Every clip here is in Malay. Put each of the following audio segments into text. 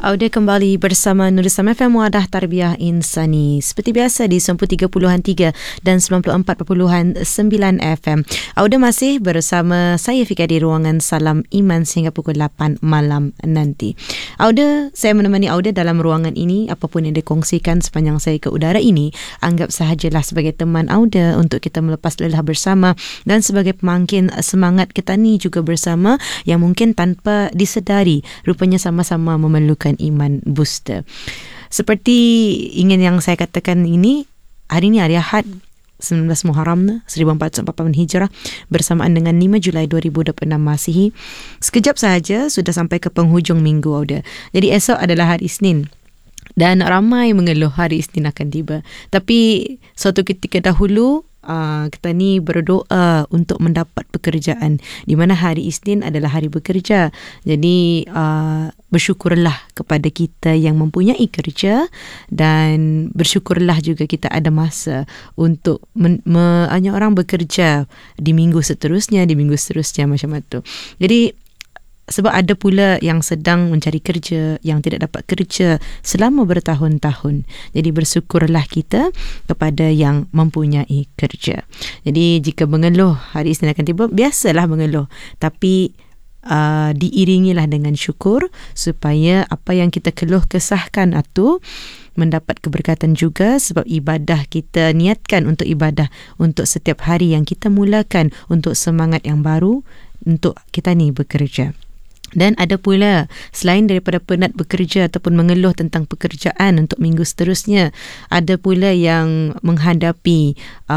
Audio kembali bersama Nurul Islam FM Wadah Tarbiyah Insani. Seperti biasa di 93.3 dan 94.9 FM. Audio masih bersama saya Fika di ruangan Salam Iman sehingga pukul 8 malam nanti. Audio, saya menemani Audio dalam ruangan ini. Apapun yang dikongsikan sepanjang saya ke udara ini, anggap sahajalah sebagai teman Audio untuk kita melepas lelah bersama dan sebagai pemangkin semangat kita ni juga bersama yang mungkin tanpa disedari rupanya sama-sama memerlukan iman booster. Seperti ingin yang saya katakan ini, hari ini hari Ahad 19 Muharram 1444 Hijrah bersamaan dengan 5 Julai 2026 Masihi. Sekejap sahaja sudah sampai ke penghujung minggu Auda. Jadi esok adalah hari Isnin. Dan ramai mengeluh hari Isnin akan tiba. Tapi suatu ketika dahulu kita ni berdoa untuk mendapat pekerjaan, di mana hari Isnin adalah hari bekerja. Jadi bersyukurlah kepada kita yang mempunyai kerja dan bersyukurlah juga kita ada masa untuk hanya orang bekerja di minggu seterusnya macam itu. Jadi sebab ada pula yang sedang mencari kerja, yang tidak dapat kerja selama bertahun-tahun. Jadi bersyukurlah kita kepada yang mempunyai kerja. Jadi jika mengeluh hari Isnin akan tiba, biasalah mengeluh. Tapi diiringilah dengan syukur supaya apa yang kita keluh kesahkan itu mendapat keberkatan juga, sebab ibadah kita niatkan untuk ibadah untuk setiap hari yang kita mulakan, untuk semangat yang baru untuk kita ni bekerja. Dan ada pula, selain daripada penat bekerja ataupun mengeluh tentang pekerjaan untuk minggu seterusnya, ada pula yang menghadapi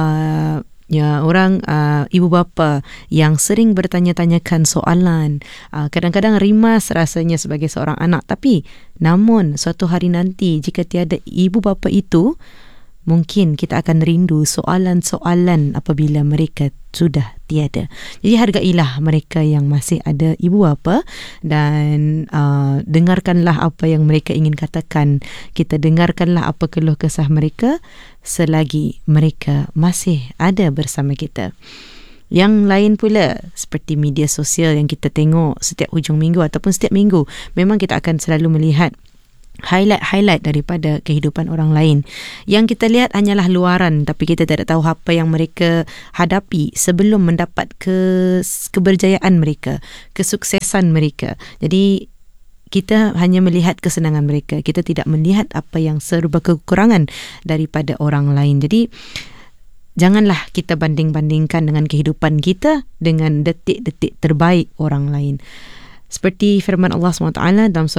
orang ibu bapa yang sering bertanya-tanyakan soalan. Kadang-kadang rimas rasanya sebagai seorang anak, tapi namun suatu hari nanti jika tiada ibu bapa itu, mungkin kita akan rindu soalan-soalan apabila mereka sudah tiada. Jadi hargailah mereka yang masih ada ibu bapa dan dengarkanlah apa yang mereka ingin katakan. Kita dengarkanlah apa keluh kesah mereka selagi mereka masih ada bersama kita. Yang lain pula seperti media sosial yang kita tengok setiap hujung minggu ataupun setiap minggu, memang kita akan selalu melihat highlight daripada kehidupan orang lain. Yang kita lihat hanyalah luaran, tapi kita tidak tahu apa yang mereka hadapi sebelum mendapat keberjayaan mereka, kesuksesan mereka. Jadi kita hanya melihat kesenangan mereka, kita tidak melihat apa yang serba kekurangan daripada orang lain. Jadi janganlah kita banding-bandingkan dengan kehidupan kita dengan detik-detik terbaik orang lain. Seperti firman Allah SWT dalam